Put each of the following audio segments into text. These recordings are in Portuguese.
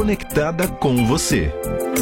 conectada com você.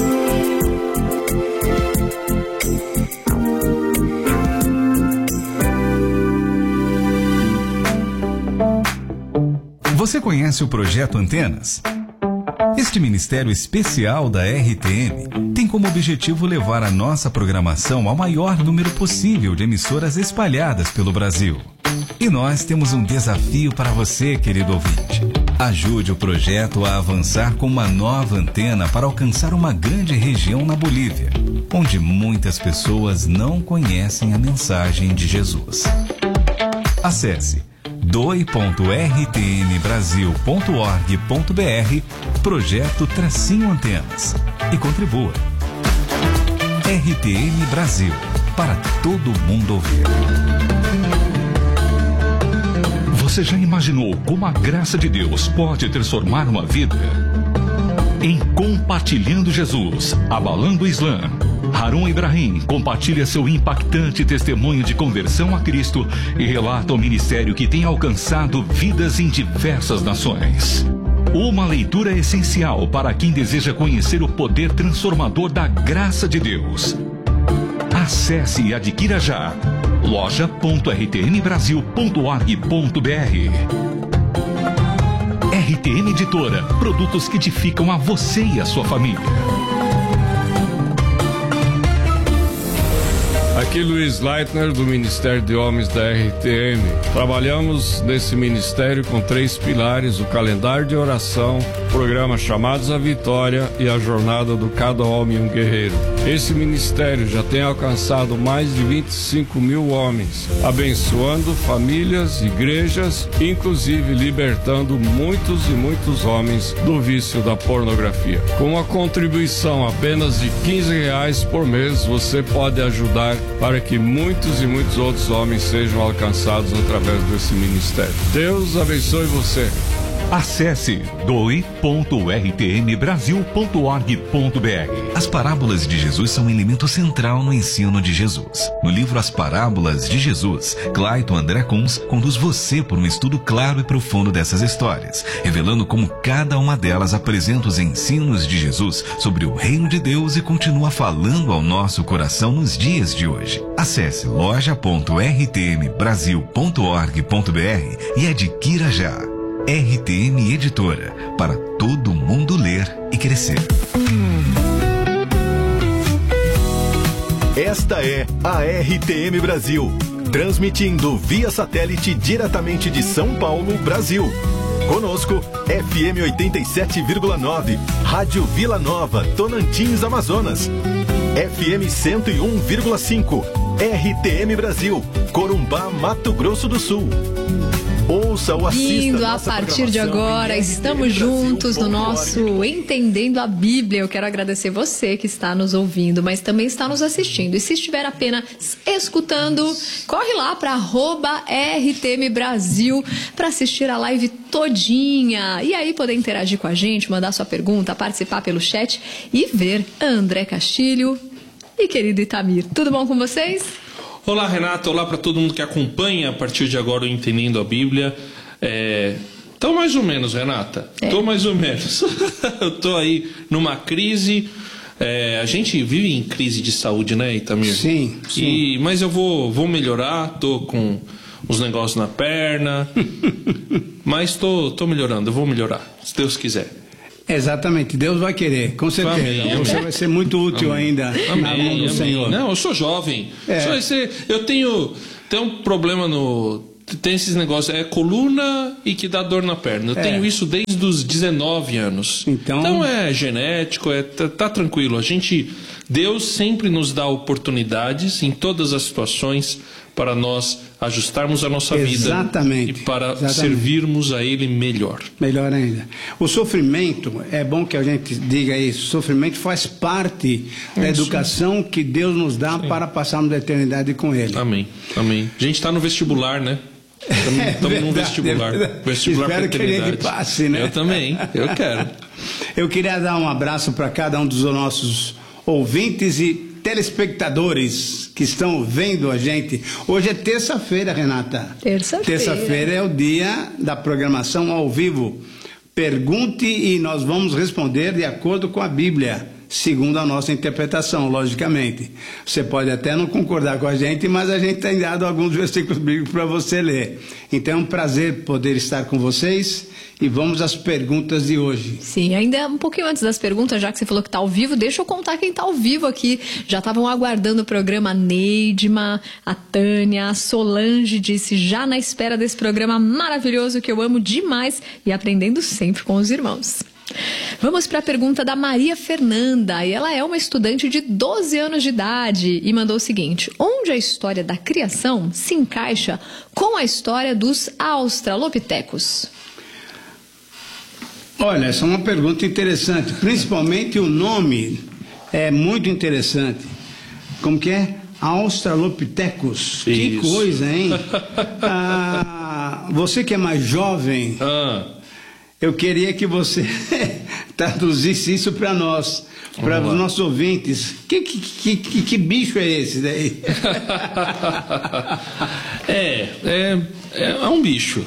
Você conhece o Projeto Antenas? Este ministério especial da RTM tem como objetivo levar a nossa programação ao maior número possível de emissoras espalhadas pelo Brasil. E nós temos um desafio para você, querido ouvinte. Ajude o projeto a avançar com uma nova antena para alcançar uma grande região na Bolívia, onde muitas pessoas não conhecem a mensagem de Jesus. Acesse doe.rtmbrasil.org.br Projeto Antenas e contribua. RTM Brasil, para todo mundo ouvir. Você já imaginou como a graça de Deus pode transformar uma vida? Em Compartilhando Jesus, Abalando o Islã, Harun Ibrahim compartilha seu impactante testemunho de conversão a Cristo e relata o ministério que tem alcançado vidas em diversas nações. Uma leitura essencial para quem deseja conhecer o poder transformador da graça de Deus. Acesse e adquira já loja.rtmbrasil.org.br. RTM Editora, produtos que edificam a você e a sua família. Aqui Luiz Leitner, do Ministério de Homens da RTM. Trabalhamos nesse ministério com 3 pilares: o calendário de oração, o programa Chamados à Vitória e a jornada do Cada Homem um Guerreiro. Esse ministério já tem alcançado mais de 25 mil homens, abençoando famílias, igrejas, inclusive libertando muitos e muitos homens do vício da pornografia. Com uma contribuição apenas de R$15 por mês, você pode ajudar para que muitos e muitos outros homens sejam alcançados através desse ministério. Deus abençoe você. Acesse doe.rtmbrasil.org.br. As parábolas de Jesus são um elemento central no ensino de Jesus. No livro As Parábolas de Jesus, Clayton André Kunz conduz você por um estudo claro e profundo dessas histórias, revelando como cada uma delas apresenta os ensinos de Jesus sobre o reino de Deus e continua falando ao nosso coração nos dias de hoje. Acesse loja.rtmbrasil.org.br e adquira já. RTM Editora, para todo mundo ler e crescer. Esta é a RTM Brasil, transmitindo via satélite diretamente de São Paulo, Brasil. Conosco, FM 87,9, Rádio Vila Nova, Tonantins, Amazonas. FM 101,5, RTM Brasil, Corumbá, Mato Grosso do Sul. Ouça ou assista. Lindo, a partir de agora, estamos juntos no nosso Entendendo a Bíblia. Eu quero agradecer você que está nos ouvindo, mas também está nos assistindo. E se estiver apenas escutando, corre lá para @RTM Brasil para assistir a live todinha. E aí poder interagir com a gente, mandar sua pergunta, participar pelo chat e ver André Castilho e querido Itamir. Tudo bom com vocês? Olá, Renata. Olá para todo mundo que acompanha a partir de agora o Entendendo a Bíblia. Tô mais ou menos, Renata. Tô mais ou menos. Eu tô aí numa crise. A gente vive em crise de saúde, né, Itamir? Sim. Mas eu vou melhorar. Tô com uns negócios na perna. Mas tô melhorando. Eu vou melhorar, se Deus quiser. Exatamente, Deus vai querer, com certeza. Amém, você amém. vai ser muito útil ainda na mão do Senhor. Não, eu sou jovem. Eu tenho um problema tem esses negócios, coluna e que dá dor na perna. Eu tenho isso desde os 19 anos. Então é genético, tá tranquilo. Deus sempre nos dá oportunidades em todas as situações para nós ajustarmos a nossa vida e para servirmos a Ele melhor. Melhor ainda. O sofrimento, é bom que a gente diga isso, o sofrimento faz parte da educação que Deus nos dá para passarmos a eternidade com Ele. Amém, amém. A gente está no vestibular, né? Estamos num vestibular. Vestibular para a eternidade. Que a gente passe, né? Eu também, eu quero. Eu queria dar um abraço para cada um dos nossos ouvintes e telespectadores que estão vendo a gente. Hoje é terça-feira, Renata. Terça-feira. Terça-feira é o dia da programação ao vivo pergunte e nós vamos responder de acordo com a Bíblia, segundo a nossa interpretação, logicamente. Você pode até não concordar com a gente, mas a gente tem dado alguns versículos bíblicos para você ler. Então é um prazer poder estar com vocês e vamos às perguntas de hoje. Sim, ainda um pouquinho antes das perguntas, já que você falou que está ao vivo, deixa eu contar quem está ao vivo aqui. Já estavam aguardando o programa: a Neidma, a Tânia, a Solange disse: já na espera desse programa maravilhoso que eu amo demais e aprendendo sempre com os irmãos. Vamos para a pergunta da Maria Fernanda, e ela é uma estudante de 12 anos de idade e mandou o seguinte: onde a história da criação se encaixa com a história dos australopitecos? Olha, essa é uma pergunta interessante, principalmente o nome é muito interessante. Como que é? Australopithecus. Que coisa, hein? Você que é mais jovem... Eu queria que você traduzisse isso para nós, para os nossos ouvintes. Que bicho é esse daí? É um bicho.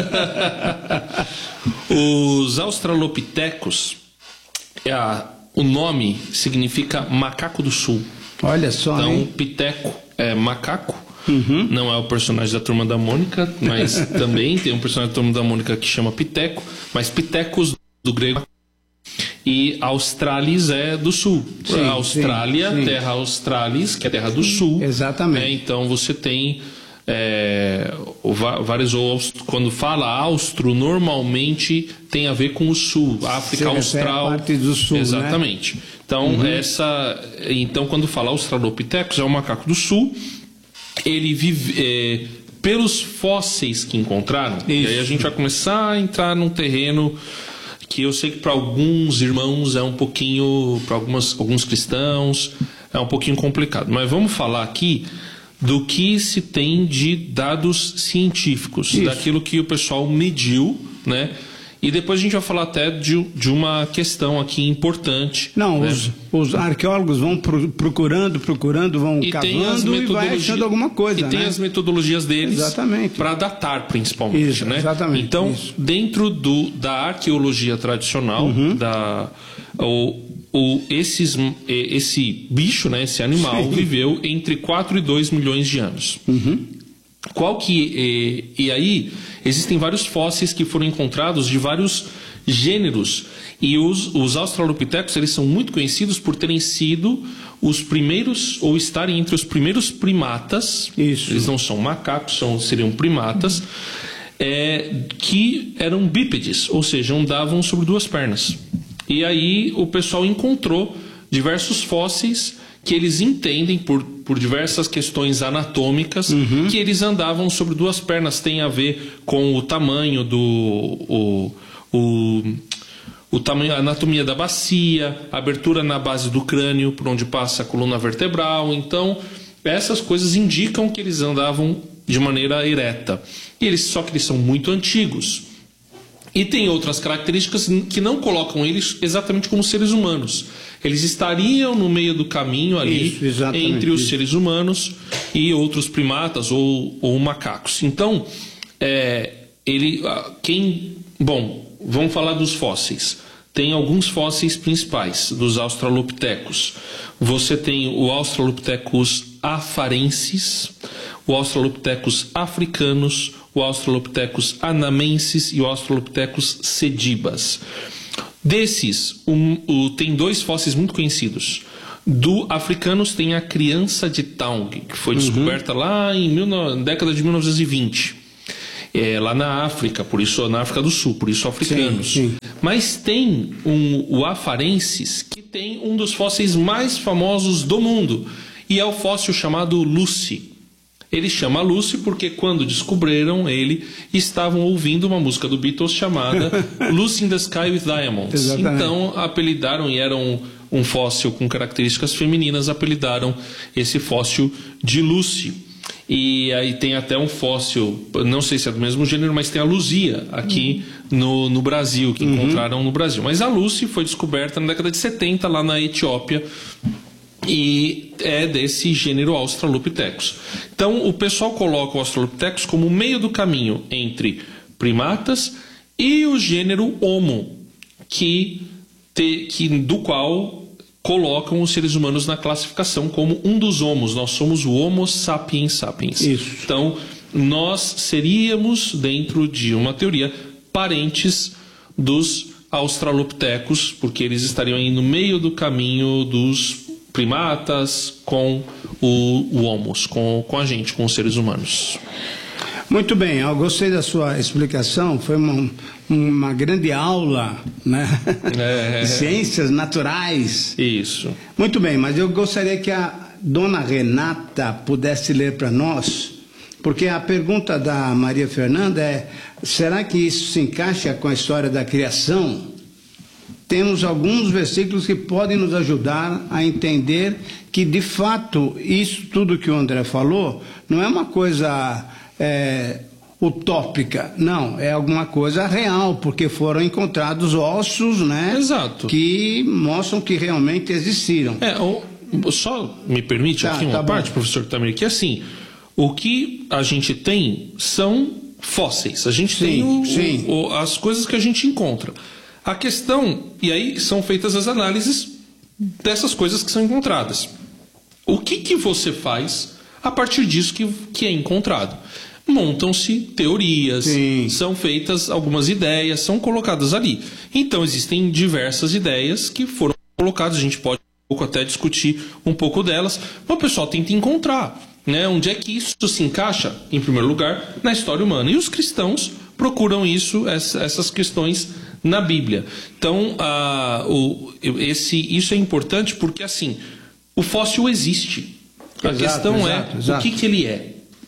Os australopithecus, o nome significa macaco do sul. Olha só. Então, hein? piteco é macaco. Uhum. Não é o personagem da Turma da Mônica, mas também tem um personagem da Turma da Mônica que chama Piteco, mas Pitecos do grego. E Australis é do sul. Sim, a Austrália, sim. Terra Australis, que é a terra do sul. Exatamente. Então você tem vários. Quando fala austro, normalmente tem a ver com o sul. África Austral. É a parte do sul. Exatamente. Né? Então, então, quando fala Australopithecus, é o macaco do sul. Ele vive pelos fósseis que encontraram. Isso. E aí a gente vai começar a entrar num terreno que eu sei que para alguns irmãos é um pouquinho, para alguns cristãos é um pouquinho complicado. Mas vamos falar aqui do que se tem de dados científicos. Isso. Daquilo que o pessoal mediu, né? E depois a gente vai falar até de uma questão aqui importante. Não, né? Os arqueólogos vão procurando, vão cavando e vai achando alguma coisa. E tem as metodologias deles para datar, principalmente. Isso, né? Exatamente. Então, dentro da arqueologia tradicional, esse bicho, né, esse animal, viveu entre 4 e 2 milhões de anos. E aí existem vários fósseis que foram encontrados de vários gêneros, e os australopithecus, eles são muito conhecidos por terem sido os primeiros, ou estarem entre os primeiros primatas. Isso. Eles não são macacos, seriam primatas, que eram bípedes, ou seja, andavam sobre 2 pernas. E aí o pessoal encontrou diversos fósseis que eles entendem por diversas questões anatômicas, que eles andavam sobre 2 pernas. Tem a ver com o tamanho o tamanho, a anatomia da bacia, a abertura na base do crânio, por onde passa a coluna vertebral. Então, essas coisas indicam que eles andavam de maneira ereta. Só que eles são muito antigos. E tem outras características que não colocam eles exatamente como seres humanos. Eles estariam no meio do caminho ali, entre os seres humanos e outros primatas ou macacos. Então, vamos falar dos fósseis. Tem alguns fósseis principais dos australopithecus. Você tem o Australopithecus afarensis, o Australopithecus africanus, o Australopithecus anamensis e o Australopithecus sedibas. Desses, tem 2 fósseis muito conhecidos. Do africanos tem a criança de Taung, que foi descoberta lá na década de 1920. Lá na África, por isso na África do Sul, por isso africanos. Sim. Mas tem o afarensis, que tem um dos fósseis mais famosos do mundo, e é o fóssil chamado Lucy. Ele chama Lucy porque quando descobriram ele, estavam ouvindo uma música do Beatles chamada Lucy in the Sky with Diamonds. Exatamente. Então apelidaram, e era um fóssil com características femininas, apelidaram esse fóssil de Lucy. E aí tem até um fóssil, não sei se é do mesmo gênero, mas tem a Luzia aqui no Brasil, que encontraram no Brasil. Mas a Lucy foi descoberta na década de 70 lá na Etiópia, e é desse gênero Australopithecus. Então o pessoal coloca o Australopithecus como meio do caminho entre primatas e o gênero Homo, do qual colocam os seres humanos na classificação como um dos homos. Nós somos o Homo sapiens sapiens. Isso. Então, nós seríamos, dentro de uma teoria, parentes dos australopitecos, porque eles estariam aí no meio do caminho dos primatas com o Homos, com a gente, com os seres humanos. Muito bem, eu gostei da sua explicação, foi uma grande aula, né? Ciências naturais. Isso. Muito bem, mas eu gostaria que a dona Renata pudesse ler para nós, porque a pergunta da Maria Fernanda é: será que isso se encaixa com a história da criação? Temos alguns versículos que podem nos ajudar a entender que, de fato, isso tudo que o André falou não é uma coisa utópica, não, é alguma coisa real, porque foram encontrados ossos, né? Exato. Que mostram que realmente existiram. Só me permite aqui uma parte, professor Tamir, que assim, o que a gente tem são fósseis, a gente tem as coisas que a gente encontra. A questão, e aí são feitas as análises dessas coisas que são encontradas. O que você faz a partir disso que é encontrado? Montam-se teorias, são feitas algumas ideias, são colocadas ali. Então existem diversas ideias que foram colocadas, a gente pode até discutir um pouco delas, mas o pessoal tenta encontrar, né, onde é que isso se encaixa, em primeiro lugar, na história humana. E os cristãos procuram essas questões na Bíblia. Então, isso é importante porque, assim, o fóssil existe. A questão o que ele é.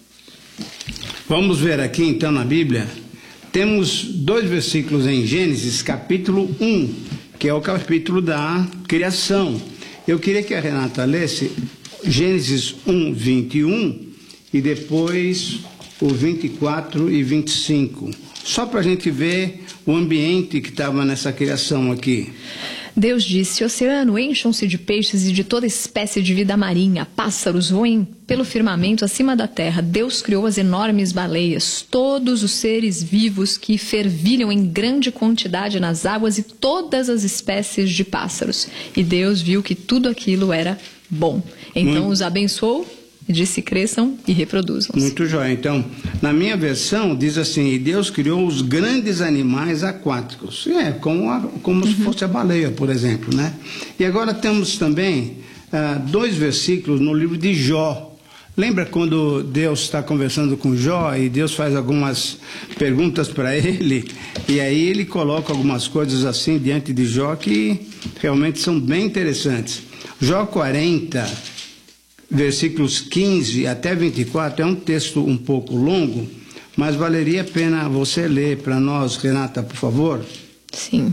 Vamos ver aqui, então, na Bíblia. Temos 2 versículos em Gênesis, capítulo 1, que é o capítulo da criação. Eu queria que a Renata lesse Gênesis 1, 21 e depois o 24 e 25. Só para a gente ver o ambiente que estava nessa criação aqui. Deus disse: oceano, encham-se de peixes e de toda espécie de vida marinha. Pássaros voem pelo firmamento acima da terra. Deus criou as enormes baleias, todos os seres vivos que fervilham em grande quantidade nas águas e todas as espécies de pássaros. E Deus viu que tudo aquilo era bom. Então os abençoou e disse: cresçam e reproduzam-se. Muito jóia. Então, na minha versão, diz assim: e Deus criou os grandes animais aquáticos. Como se fosse a baleia, por exemplo, né? E agora temos também 2 versículos no livro de Jó. Lembra quando Deus está conversando com Jó e Deus faz algumas perguntas para ele? E aí ele coloca algumas coisas assim diante de Jó que realmente são bem interessantes. Jó 40... versículos 15 até 24, é um texto um pouco longo, mas valeria a pena você ler para nós, Renata, por favor? Sim.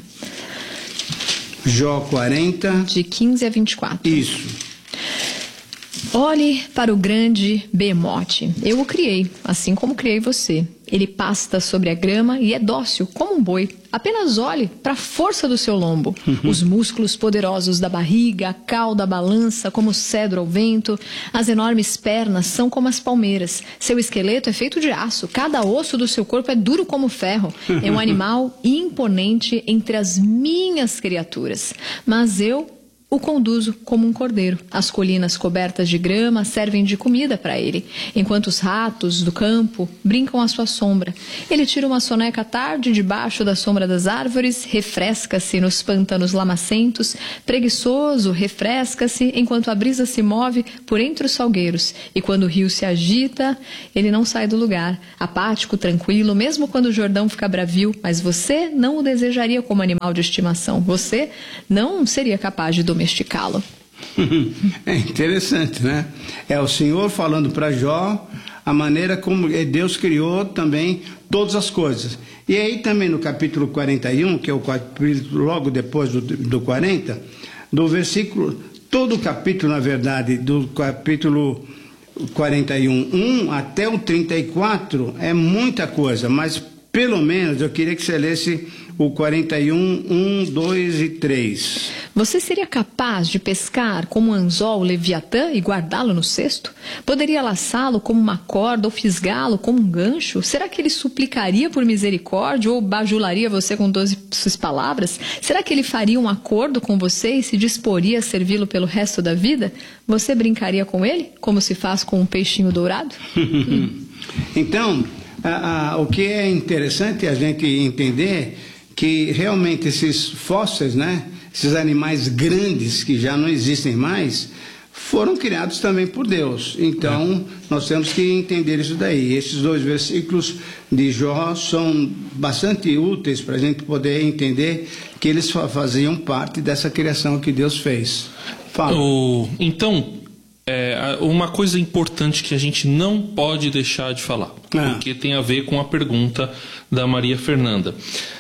Jó 40... de 15 a 24. Isso. Olhe para o grande Behemote. Eu o criei, assim como criei você. Ele pasta sobre a grama e é dócil como um boi. Apenas olhe para a força do seu lombo. Os músculos poderosos da barriga, a cauda balança como o cedro ao vento. As enormes pernas são como as palmeiras. Seu esqueleto é feito de aço. Cada osso do seu corpo é duro como ferro. É um animal imponente entre as minhas criaturas. Mas eu o conduzo como um cordeiro. As colinas cobertas de grama servem de comida para ele, enquanto os ratos do campo brincam à sua sombra. Ele tira uma soneca à tarde debaixo da sombra das árvores, refresca-se nos pântanos lamacentos, preguiçoso, refresca-se enquanto a brisa se move por entre os salgueiros. E quando o rio se agita, ele não sai do lugar, apático, tranquilo, mesmo quando o Jordão fica bravio. Mas você não o desejaria como animal de estimação. Você não seria capaz de domesticá-lo. É interessante, né? É o Senhor falando para Jó a maneira como Deus criou também todas as coisas. E aí também no capítulo 41, que é o capítulo logo depois do 40, do versículo, todo o capítulo, na verdade, do capítulo 41, 1 até o 34, é muita coisa, mas pelo menos eu queria que você lesse o 41, 1, 2 e 3. Você seria capaz de pescar como um anzol o Leviatã e guardá-lo no cesto? Poderia laçá-lo como uma corda ou fisgá-lo como um gancho? Será que ele suplicaria por misericórdia ou bajularia você com 12 suas palavras? Será que ele faria um acordo com você e se disporia a servi-lo pelo resto da vida? Você brincaria com ele, como se faz com um peixinho dourado? Então, o que é interessante a gente entender que realmente esses fósseis, né, esses animais grandes que já não existem mais, foram criados também por Deus. Então, nós temos que entender isso daí. Esses 2 versículos de Jó são bastante úteis para a gente poder entender que eles faziam parte dessa criação que Deus fez. Fala. Então, uma coisa importante que a gente não pode deixar de falar, porque tem a ver com a pergunta da Maria Fernanda.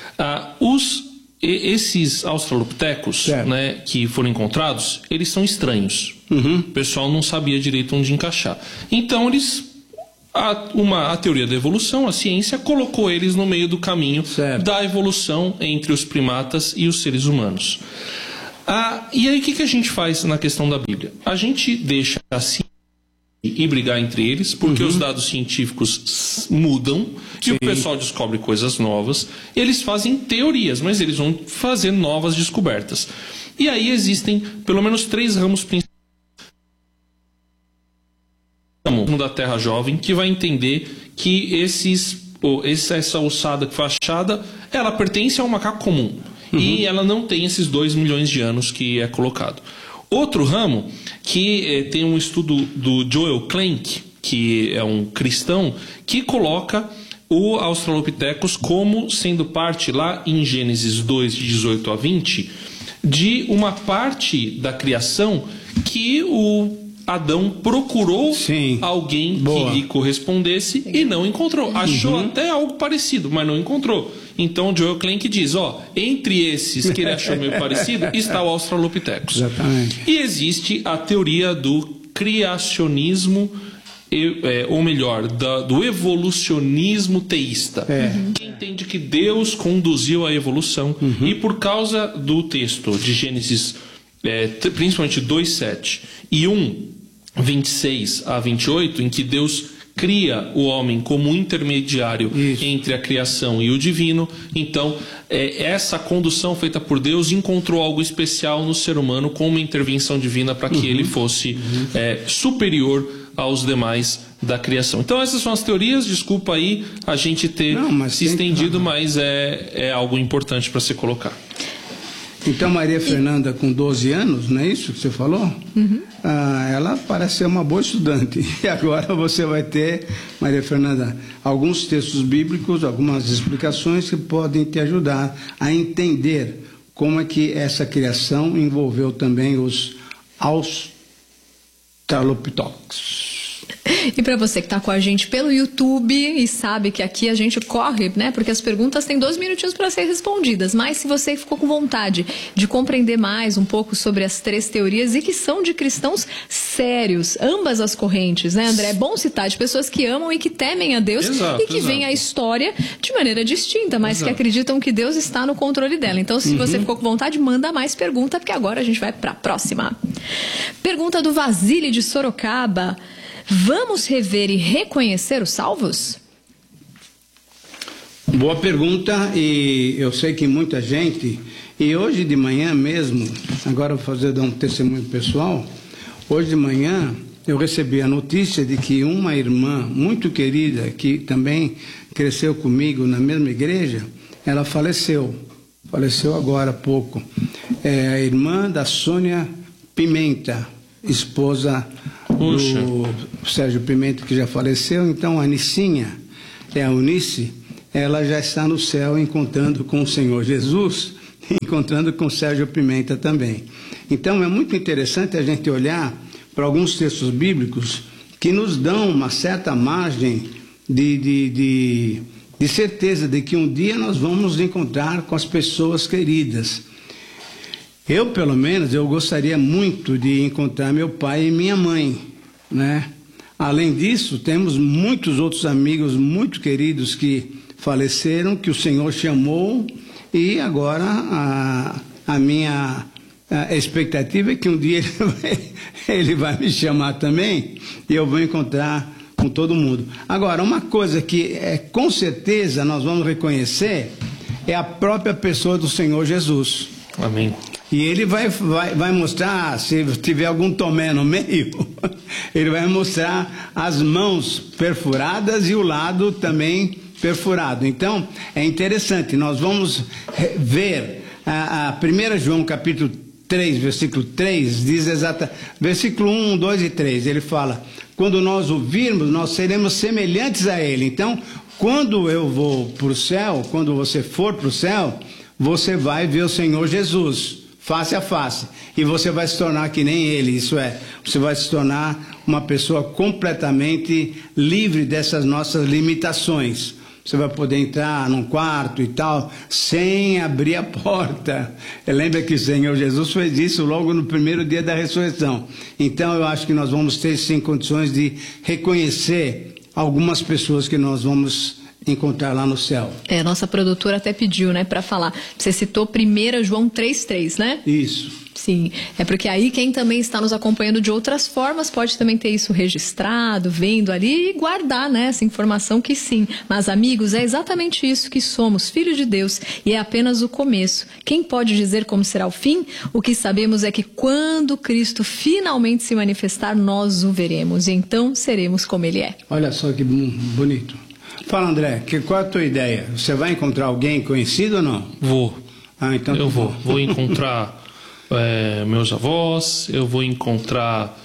Esses australopitecos, né, que foram encontrados, eles são estranhos. O pessoal não sabia direito onde encaixar. Então, a teoria da evolução, a ciência, colocou eles no meio do caminho da evolução entre os primatas e os seres humanos. E aí, o que a gente faz na questão da Bíblia? A gente deixa a ciência e brigar entre eles, porque os dados científicos mudam e o pessoal descobre coisas novas. Eles fazem teorias, mas eles vão fazer novas descobertas. E aí existem pelo menos 3 ramos principais da Terra Jovem, que vai entender que essa ossada que foi achada, ela pertence a um macaco comum. E ela não tem esses 2 milhões de anos que é colocado. Outro ramo, que tem um estudo do Joel Klenk, que é um cristão, que coloca o Australopithecus como sendo parte, lá em Gênesis 2, de 18 a 20, de uma parte da criação que o Adão procurou alguém que lhe correspondesse e não encontrou. Achou até algo parecido, mas não encontrou. Então, Joel Klenk diz, entre esses que ele achou meio parecido, está o Australopithecus. Exatamente. E existe a teoria do criacionismo, ou melhor, do evolucionismo teísta, que entende que Deus conduziu a evolução e por causa do texto de Gênesis, principalmente 2:7 e 1:26 a 28, em que Deus cria o homem como um intermediário entre a criação e o divino. Então, essa condução feita por Deus encontrou algo especial no ser humano com uma intervenção divina para que ele fosse superior aos demais da criação. Então, essas são as teorias. Desculpa aí a gente ter se estendido, mas é algo importante para se colocar. Então, Maria Fernanda, com 12 anos, não é isso que você falou? Ela parece ser uma boa estudante. E agora você vai ter, Maria Fernanda, alguns textos bíblicos, algumas explicações que podem te ajudar a entender como é que essa criação envolveu também os Australopithecus. E para você que está com a gente pelo YouTube e sabe que aqui a gente corre, né? Porque as perguntas têm 2 minutinhos para ser respondidas. Mas se você ficou com vontade de compreender mais um pouco sobre as 3 teorias e que são de cristãos sérios, ambas as correntes, né, André? É bom citar de pessoas que amam e que temem a Deus e que veem a história de maneira distinta, mas que acreditam que Deus está no controle dela. Então, se você ficou com vontade, manda mais pergunta, porque agora a gente vai para a próxima. Pergunta do Vasile de Sorocaba. Vamos rever e reconhecer os salvos? Boa pergunta, e eu sei que muita gente, e hoje de manhã mesmo, agora eu vou dar um testemunho pessoal, hoje de manhã eu recebi a notícia de que uma irmã muito querida, que também cresceu comigo na mesma igreja, ela faleceu agora há pouco. É a irmã da Sônia Pimenta, esposa do Sérgio Pimenta, que já faleceu. Então a Nicinha, a Eunice, ela já está no céu encontrando com o Senhor Jesus, encontrando com o Sérgio Pimenta também. Então é muito interessante a gente olhar para alguns textos bíblicos que nos dão uma certa margem de certeza de que um dia nós vamos nos encontrar com as pessoas queridas. Eu, pelo menos, eu gostaria muito de encontrar meu pai e minha mãe, né? Além disso, temos muitos outros amigos muito queridos que faleceram, que o Senhor chamou E agora a minha expectativa é que um dia ele vai me chamar também e eu vou encontrar com todo mundo. Agora, uma coisa que com certeza nós vamos reconhecer é a própria pessoa do Senhor Jesus. Amém. E ele vai mostrar, se tiver algum Tomé no meio, ele vai mostrar as mãos perfuradas e o lado também perfurado. Então, é interessante, nós vamos ver a 1 João capítulo 3, versículo 3, diz versículo 1, 2 e 3, ele fala, quando nós o virmos, nós seremos semelhantes a ele. Então, quando eu vou para o céu, quando você for para o céu, você vai ver o Senhor Jesus, face a face, e você vai se tornar que nem ele, isso é, você vai se tornar uma pessoa completamente livre dessas nossas limitações. Você vai poder entrar num quarto e tal, sem abrir a porta. Lembra que o Senhor Jesus fez isso logo no primeiro dia da ressurreição. Então eu acho que nós vamos ter sim condições de reconhecer algumas pessoas que nós vamos encontrar lá no céu. Nossa produtora até pediu, né, para falar. Você citou 1 João 3,3, né? Isso. Sim, é porque aí quem também está nos acompanhando de outras formas pode também ter isso registrado, vendo ali e guardar, né, essa informação que sim. Mas amigos, é exatamente isso que somos, filhos de Deus, e é apenas o começo. Quem pode dizer como será o fim? O que sabemos é que quando Cristo finalmente se manifestar, nós o veremos, e então seremos como Ele é. Olha só que bonito. Fala, André, qual é a tua ideia? Você vai encontrar alguém conhecido ou não? Vou. Então eu vou. Vou encontrar meus avós, eu vou encontrar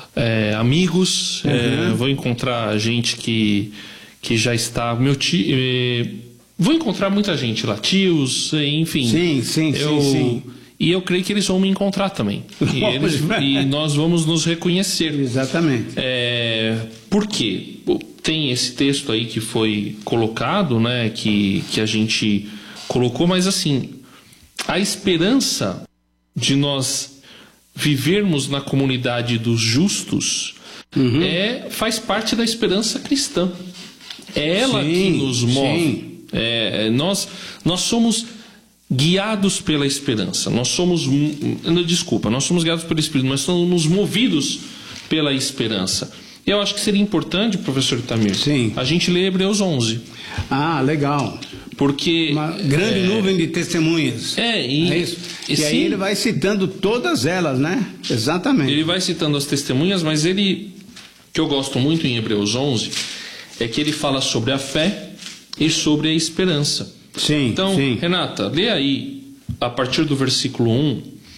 amigos, vou encontrar gente que já está... Meu tio... vou encontrar muita gente lá, tios, enfim. Sim. E eu creio que eles vão me encontrar também. E nós vamos nos reconhecer. Exatamente. Por quê? Tem esse texto aí que foi colocado, né, que a gente colocou, mas assim, a esperança de nós vivermos na comunidade dos justos faz parte da esperança cristã. É ela que nos move. Nós somos guiados pela esperança. Nós somos guiados pelo Espírito, mas somos movidos pela esperança. Eu acho que seria importante, professor Itamir, a gente ler Hebreus 11. Ah, legal. Porque... uma grande nuvem de testemunhas. É isso. E aí ele vai citando todas elas, né? Exatamente. Ele vai citando as testemunhas, mas que eu gosto muito em Hebreus 11, é que ele fala sobre a fé e sobre a esperança. Então, Renata, lê aí, a partir do versículo 1,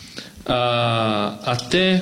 até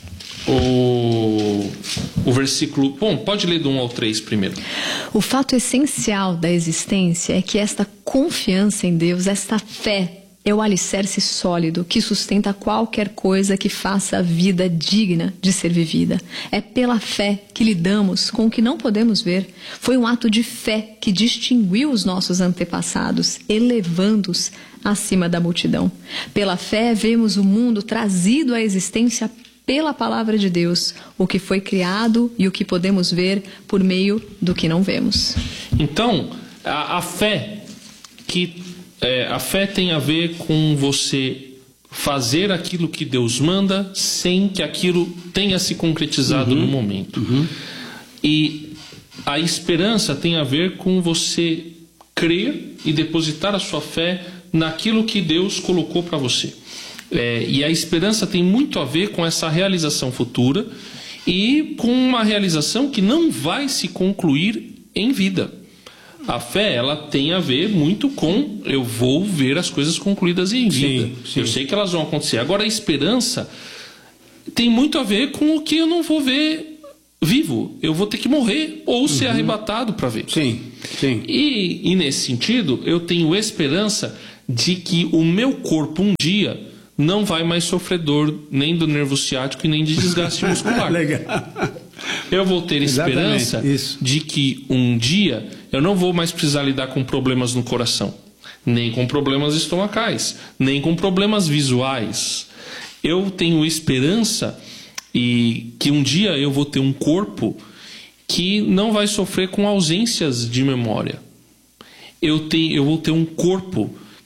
o versículo... Bom, pode ler do 1 ao 3 primeiro. O fato essencial da existência é que esta confiança em Deus, esta fé, é o alicerce sólido que sustenta qualquer coisa que faça a vida digna de ser vivida. É pela fé que lidamos com o que não podemos ver. Foi um ato de fé que distinguiu os nossos antepassados, elevando-os acima da multidão. Pela fé vemos o mundo trazido à existência pela palavra de Deus, o que foi criado e o que podemos ver por meio do que não vemos. Então, a fé tem a ver com você fazer aquilo que Deus manda sem que aquilo tenha se concretizado no momento. E a esperança tem a ver com você crer e depositar a sua fé naquilo que Deus colocou para você. E a esperança tem muito a ver com essa realização futura e com uma realização que não vai se concluir em vida. A fé, ela tem a ver muito com eu vou ver as coisas concluídas em vida. Eu sei que elas vão acontecer. Agora, a esperança tem muito a ver com o que eu não vou ver vivo. Eu vou ter que morrer ou ser arrebatado para ver. E nesse sentido, eu tenho esperança de que o meu corpo um dia não vai mais sofrer dor nem do nervo ciático e nem de desgaste muscular. Legal. Eu vou ter esperança de que um dia eu não vou mais precisar lidar com problemas no coração, nem com problemas estomacais, nem com problemas visuais. Eu tenho esperança e que um dia eu vou ter um corpo que não vai sofrer com ausências de memória. Eu vou ter um corpo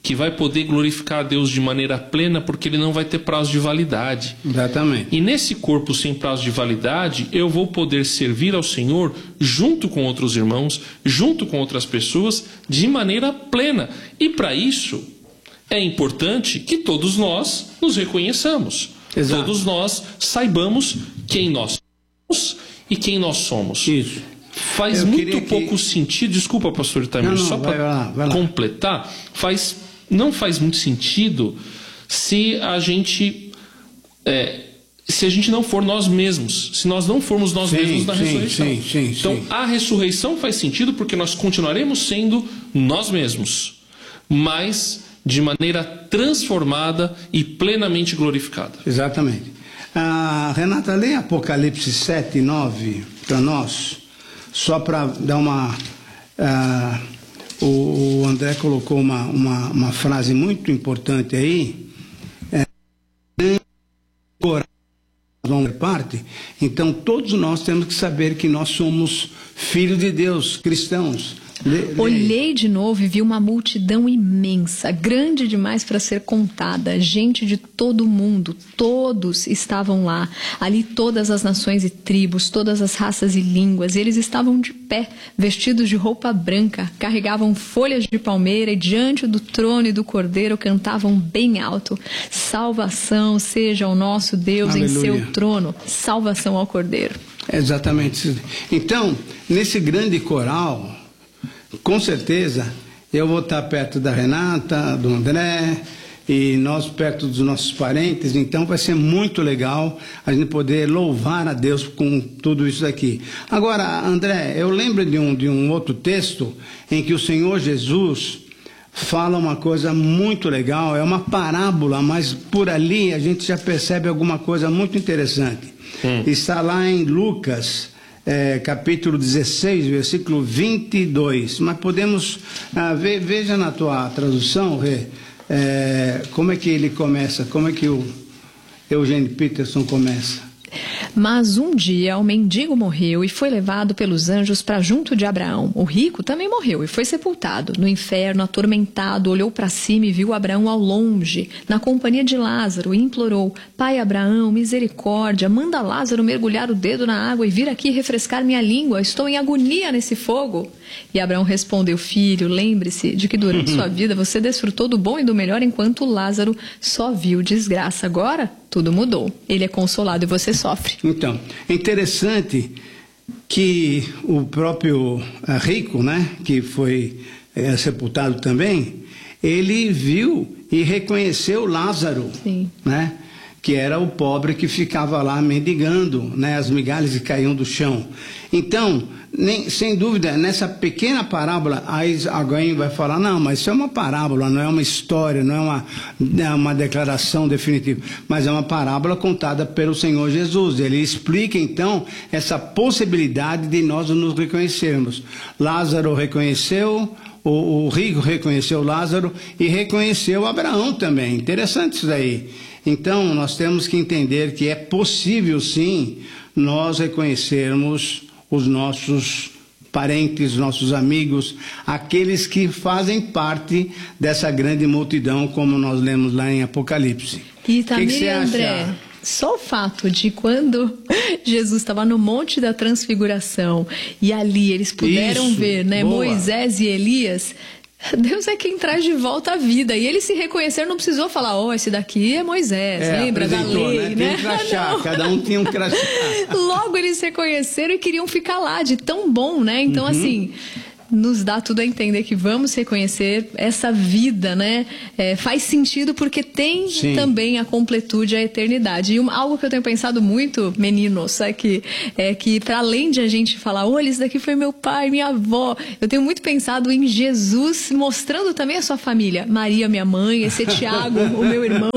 que vai poder glorificar a Deus de maneira plena, porque ele não vai ter prazo de validade. Exatamente. E nesse corpo sem prazo de validade, eu vou poder servir ao Senhor junto com outros irmãos, junto com outras pessoas, de maneira plena. E para isso, é importante que todos nós nos reconheçamos. Exato. Todos nós saibamos quem nós somos e quem nós somos. Isso. Faz muito pouco sentido, desculpa, pastor Itamir, só para completar, não faz muito sentido se a gente não for nós mesmos, se nós não formos nós mesmos na ressurreição. Então, a ressurreição faz sentido porque nós continuaremos sendo nós mesmos, mas de maneira transformada e plenamente glorificada. Exatamente. Renata, lê Apocalipse 7 e 9 para nós, só para dar uma... o André colocou uma frase muito importante aí. Parte. Então todos nós temos que saber que nós somos filhos de Deus, cristãos. Olhei de novo e vi uma multidão imensa, grande demais para ser contada, gente de todo o mundo, todos estavam lá, ali todas as nações e tribos, todas as raças e línguas, e eles estavam de pé, vestidos de roupa branca, carregavam folhas de palmeira e diante do trono e do Cordeiro cantavam bem alto: salvação seja ao nosso Deus. Aleluia. Em seu trono, salvação ao Cordeiro. Exatamente. Então, nesse grande coral, com certeza, eu vou estar perto da Renata, do André, e nós perto dos nossos parentes, então vai ser muito legal a gente poder louvar a Deus com tudo isso aqui. Agora, André, eu lembro de um outro texto em que o Senhor Jesus fala uma coisa muito legal, é uma parábola, mas por ali a gente já percebe alguma coisa muito interessante. Está lá em Lucas, capítulo 16, versículo 22, mas podemos veja na tua tradução, Rê, como é que ele começa, como é que o Eugene Peterson começa. Mas um dia o mendigo morreu e foi levado pelos anjos para junto de Abraão. O rico também morreu e foi sepultado. No inferno, atormentado, olhou para cima e viu Abraão ao longe, na companhia de Lázaro, e implorou: Pai Abraão, misericórdia, manda Lázaro mergulhar o dedo na água e vir aqui refrescar minha língua. Estou em agonia nesse fogo. E Abraão respondeu: Filho, lembre-se de que durante sua vida você desfrutou do bom e do melhor, enquanto Lázaro só viu desgraça. Agora tudo mudou. Ele é consolado e você sofre. Então, é interessante que o próprio rico, né, que foi sepultado também, ele viu e reconheceu Lázaro, né, que era o pobre que ficava lá mendigando, né, as migalhas que caíam do chão. Então, sem dúvida, nessa pequena parábola, aí alguém vai falar: não, mas isso é uma parábola, não é uma história, não é uma declaração definitiva, mas é uma parábola contada pelo Senhor Jesus. Ele explica então essa possibilidade de nós nos reconhecermos. Lázaro reconheceu, o rico reconheceu Lázaro e reconheceu Abraão também. Interessante isso daí. Então nós temos que entender que é possível sim nós reconhecermos os nossos parentes, nossos amigos, aqueles que fazem parte dessa grande multidão, como nós lemos lá em Apocalipse. E Tamir e André, só o fato de quando Jesus estava no Monte da Transfiguração e ali eles puderam ver, né, Moisés e Elias, Deus é quem traz de volta a vida. E eles se reconheceram, não precisou falar: esse daqui é Moisés, lembra da lei, né? Tem um crachá, cada um tinha um crachá. Logo eles se reconheceram e queriam ficar lá, de tão bom, né? Então, assim, nos dá tudo a entender que vamos reconhecer essa vida, né? Faz sentido porque tem também a completude, a eternidade. E algo que eu tenho pensado muito, meninos, é que para além de a gente falar: olha, esse daqui foi meu pai, minha avó, eu tenho muito pensado em Jesus mostrando também a sua família. Maria, minha mãe, esse é Tiago, o meu irmão.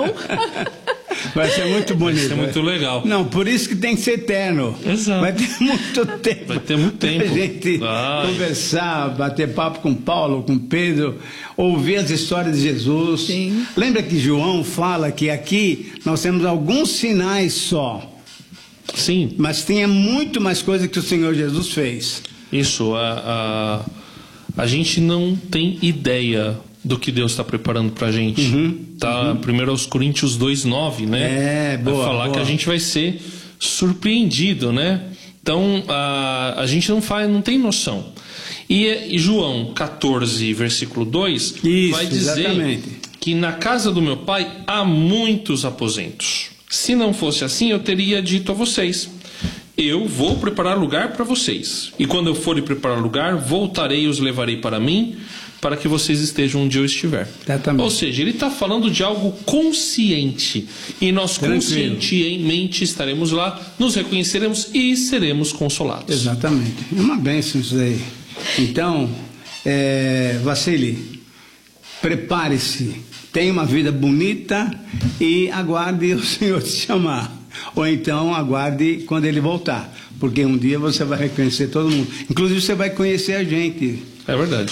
Vai ser muito bonito. Vai ser muito legal. Não, por isso que tem que ser eterno. Exato. Vai ter muito tempo. Vai ter muito tempo. Pra gente conversar, bater papo com Paulo, com Pedro, ouvir as histórias de Jesus. Sim. Lembra que João fala que aqui nós temos alguns sinais só. Sim. Mas tinha muito mais coisa que o Senhor Jesus fez. Isso. A gente não tem ideia do que Deus está preparando pra gente. 1 aos Coríntios 2:9, né? Vai falar que a gente vai ser surpreendido, né? Então, a gente não tem noção. E João 14, versículo 2, vai dizer que na casa do meu pai há muitos aposentos. Se não fosse assim, eu teria dito a vocês: eu vou preparar lugar para vocês. E quando eu for preparar lugar, voltarei e os levarei para mim, para que vocês estejam onde eu estiver. Ou seja, ele está falando de algo consciente. E nós conscientemente estaremos lá, nos reconheceremos e seremos consolados. Exatamente. É uma bênção isso aí. Então, Vassili, prepare-se, tenha uma vida bonita e aguarde o Senhor te chamar. Ou então aguarde quando ele voltar, porque um dia você vai reconhecer todo mundo. Inclusive você vai conhecer a gente. É verdade.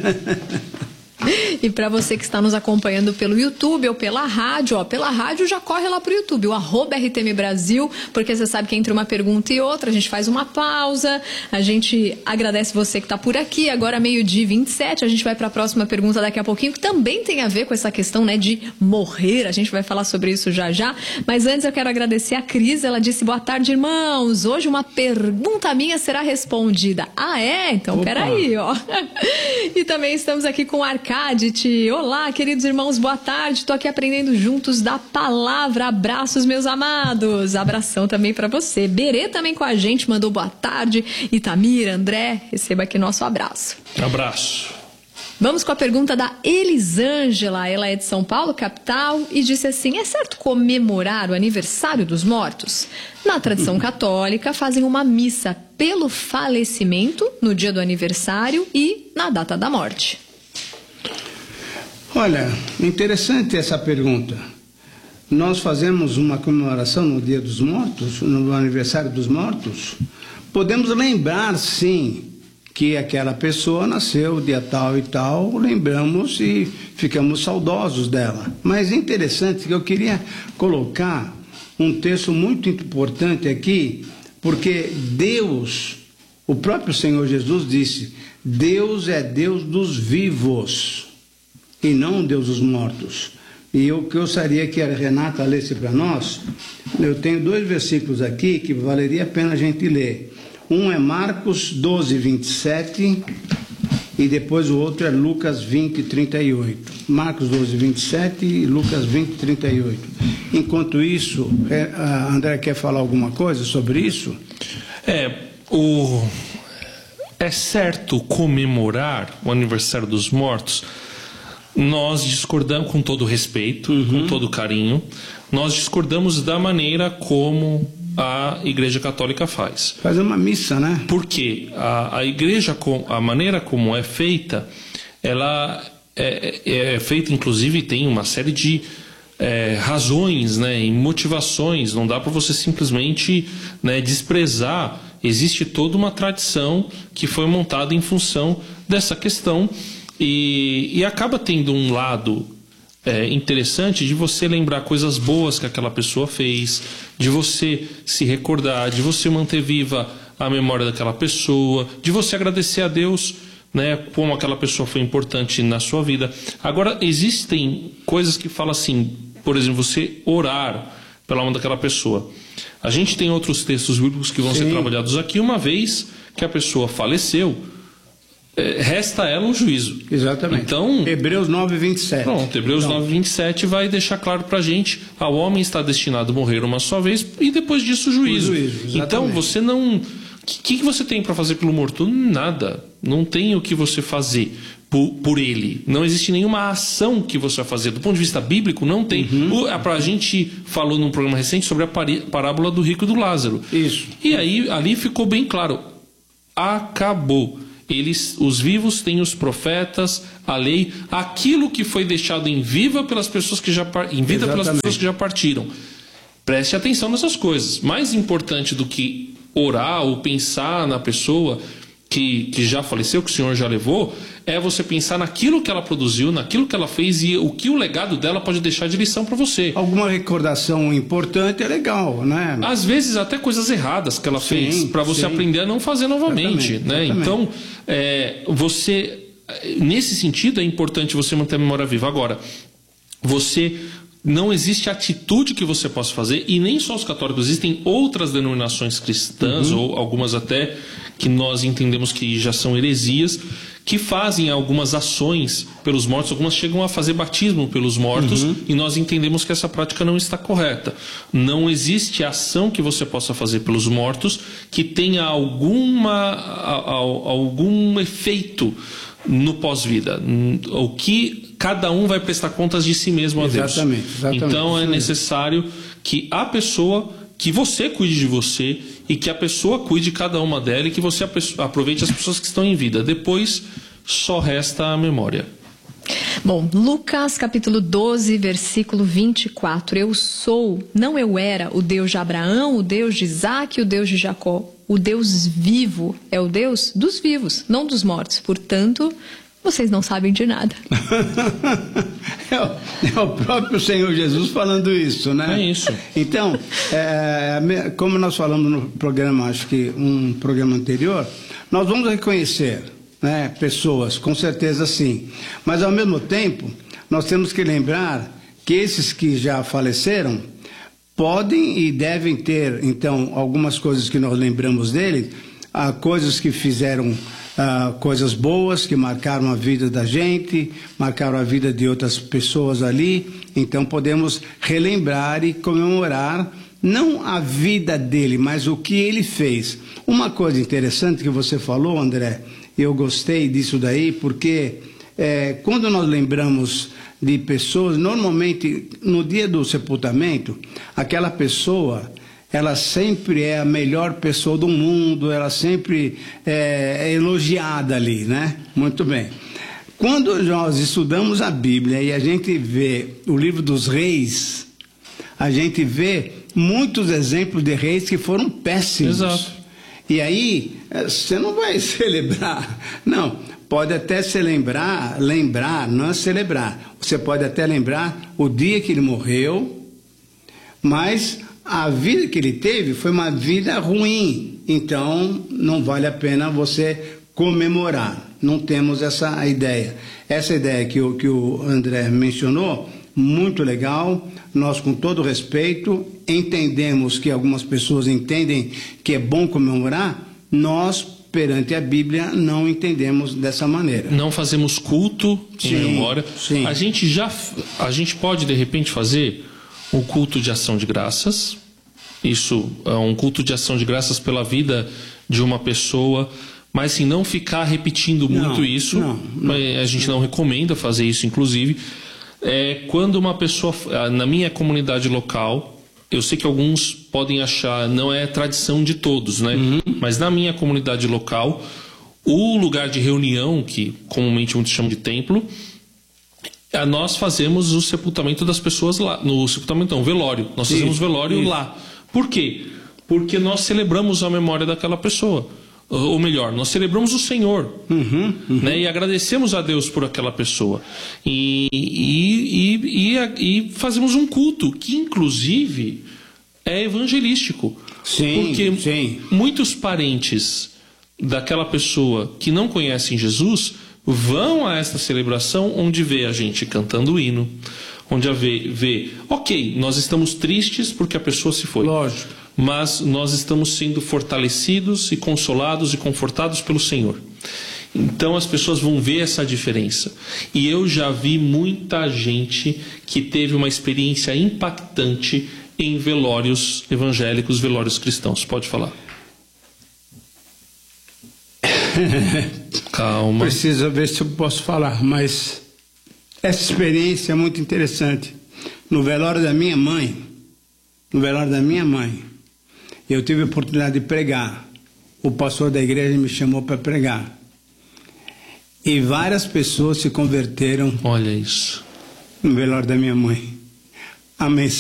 E para você que está nos acompanhando pelo YouTube ou pela rádio, pela rádio já corre lá pro YouTube, o @RTM Brasil, porque você sabe que entre uma pergunta e outra a gente faz uma pausa, a gente agradece você que está por aqui. Agora 12:27, a gente vai para a próxima pergunta daqui a pouquinho, que também tem a ver com essa questão, né, de morrer. A gente vai falar sobre isso já já, mas antes eu quero agradecer a Cris. Ela disse: boa tarde, irmãos, hoje uma pergunta minha será respondida. Então peraí, ó. E também estamos aqui com o Arcade. Olá, queridos irmãos, boa tarde. Estou aqui aprendendo juntos da palavra. Abraços, meus amados. Abração também para você. Berê também com a gente, mandou boa tarde. Itamir, André, receba aqui nosso abraço. Abraço. Vamos com a pergunta da Elisângela. Ela é de São Paulo, capital, e disse assim: é certo comemorar o aniversário dos mortos? Na tradição católica, fazem uma missa pelo falecimento no dia do aniversário e na data da morte. Olha, interessante essa pergunta. Nós fazemos uma comemoração no Dia dos Mortos, no aniversário dos mortos. Podemos lembrar, sim, que aquela pessoa nasceu dia tal e tal, lembramos e ficamos saudosos dela. Mas é interessante que eu queria colocar um texto muito importante aqui, porque Deus, o próprio Senhor Jesus disse: Deus é Deus dos vivos e não Deus dos mortos. E eu gostaria que a Renata lesse para nós. Eu tenho 2 versículos aqui que valeria a pena a gente ler. Um é Marcos 12:27 e depois o outro é Lucas 20:38. Marcos 12:27 e Lucas 20:38. Enquanto isso, a André quer falar alguma coisa sobre isso? É certo comemorar o aniversário dos mortos? Nós discordamos, com todo respeito, com todo carinho, nós discordamos da maneira como a Igreja Católica faz. Faz uma missa, né? Porque a Igreja, a maneira como é feita, ela é feita, inclusive, tem uma série de razões, né, e motivações. Não dá para você simplesmente, né, desprezar. Existe toda uma tradição que foi montada em função dessa questão. E acaba tendo um lado interessante de você lembrar coisas boas que aquela pessoa fez, de você se recordar, de você manter viva a memória daquela pessoa, de você agradecer a Deus, né, como aquela pessoa foi importante na sua vida. Agora, existem coisas que falam assim, por exemplo, você orar pela alma daquela pessoa. A gente tem outros textos bíblicos que vão ser trabalhados aqui. Uma vez que a pessoa faleceu, resta a ela um juízo. Exatamente. Então, Hebreus 9:27. Pronto, Hebreus 9:27 vai deixar claro pra gente: ao homem está destinado a morrer uma só vez e depois disso o juízo. Então você não... O que você tem para fazer pelo morto? Nada. Não tem o que você fazer por ele. Não existe nenhuma ação que você vai fazer. Do ponto de vista bíblico, não tem. A gente falou num programa recente sobre a parábola do rico e do Lázaro. Isso. E aí, ali ficou bem claro. Acabou. Os vivos têm os profetas, a lei, aquilo que foi deixado em vida pelas pessoas que já partiram. Preste atenção nessas coisas. Mais importante do que orar ou pensar na pessoa que já faleceu, que o Senhor já levou, é você pensar naquilo que ela produziu, naquilo que ela fez e o que o legado dela pode deixar de lição para você. Alguma recordação importante é legal, né? Às vezes até coisas erradas que ela fez, para você aprender a não fazer novamente. Exatamente. Então, você nesse sentido, é importante você manter a memória viva. Agora, não existe atitude que você possa fazer, e nem só os católicos, existem outras denominações cristãs, ou algumas até que nós entendemos que já são heresias, que fazem algumas ações pelos mortos, algumas chegam a fazer batismo pelos mortos, e nós entendemos que essa prática não está correta. Não existe ação que você possa fazer pelos mortos que tenha algum efeito no pós-vida. O que cada um vai prestar contas de si mesmo a Deus. Exatamente. Então é necessário que a pessoa, que você cuide de você, e que a pessoa cuide de cada uma dela, e que você aproveite as pessoas que estão em vida. Depois só resta a memória. Bom, Lucas capítulo 12, versículo 24. Eu sou, não eu era, o Deus de Abraão, o Deus de Isaque, o Deus de Jacó. O Deus vivo é o Deus dos vivos, não dos mortos. Portanto, vocês não sabem de nada. É o próprio Senhor Jesus falando isso, né? É isso. Então, como nós falamos no programa, acho que um programa anterior, nós vamos reconhecer, né, pessoas, com certeza sim. Mas, ao mesmo tempo, nós temos que lembrar que esses que já faleceram podem e devem ter, então, algumas coisas que nós lembramos deles, coisas que fizeram coisas boas, que marcaram a vida da gente, marcaram a vida de outras pessoas ali. Então podemos relembrar e comemorar, não a vida dele, mas o que ele fez. Uma coisa interessante que você falou, André, eu gostei disso daí, porque quando nós lembramos de pessoas, normalmente no dia do sepultamento, aquela pessoa, ela sempre é a melhor pessoa do mundo, ela sempre é elogiada ali, né? Muito bem. Quando nós estudamos a Bíblia e a gente vê o livro dos reis, a gente vê muitos exemplos de reis que foram péssimos. Exato. E aí, você não vai celebrar, não, pode até lembrar, não é celebrar, você pode até lembrar o dia que ele morreu, mas a vida que ele teve foi uma vida ruim, então não vale a pena você comemorar. Não temos essa ideia. Essa ideia que o André mencionou, muito legal. Nós, com todo respeito, entendemos que algumas pessoas entendem que é bom comemorar. Nós, perante a Bíblia, não entendemos dessa maneira. Não fazemos culto em memória. Sim. A gente pode, de repente, fazer um culto de ação de graças. Isso é um culto de ação de graças pela vida de uma pessoa, mas assim, não ficar repetindo muito isso. Não. A gente não recomenda fazer isso, inclusive. Quando uma pessoa, na minha comunidade local, eu sei que alguns podem achar, não é tradição de todos, né? Mas na minha comunidade local, o lugar de reunião, que comumente muitos chamam de templo, nós fazemos o sepultamento das pessoas lá. No sepultamento não, velório. Nós fazemos velório lá. Por quê? Porque nós celebramos a memória daquela pessoa. Ou melhor, nós celebramos o Senhor, né? E agradecemos a Deus por aquela pessoa. E fazemos um culto que, inclusive, é evangelístico. Porque muitos parentes daquela pessoa que não conhecem Jesus vão a esta celebração onde vê a gente cantando o hino, onde vê, ok, nós estamos tristes porque a pessoa se foi. Lógico. Mas nós estamos sendo fortalecidos e consolados e confortados pelo Senhor. Então as pessoas vão ver essa diferença. E eu já vi muita gente que teve uma experiência impactante em velórios evangélicos, velórios cristãos. Pode falar. Calma. Preciso ver se eu posso falar, mas essa experiência é muito interessante. No velório da minha mãe, eu tive a oportunidade de pregar. O pastor da igreja me chamou para pregar. E várias pessoas se converteram. Olha isso. No velório da minha mãe. A mensagem